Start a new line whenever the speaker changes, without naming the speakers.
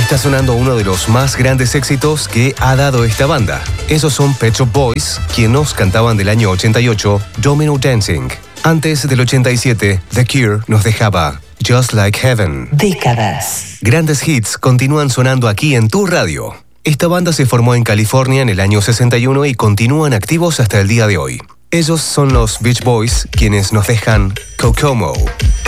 Está sonando uno de los más grandes éxitos que ha dado esta banda. Esos son Pet Shop Boys, quienes nos cantaban del año 88, Domino Dancing. Antes del 87, The Cure nos dejaba Just Like Heaven.
Décadas.
Grandes hits continúan sonando aquí en tu radio. Esta banda se formó en California en el año 61 y continúan activos hasta el día de hoy. Ellos son los Beach Boys, quienes nos dejan Kokomo.